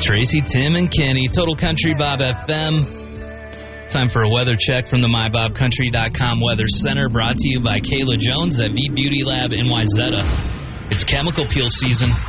Tracy, Tim, and Kenny, Total Country Bob FM. Time for a weather check from the MyBobCountry.com Weather Center, brought to you by Kayla Jones at V Beauty Lab in Wayzata. It's chemical peel season.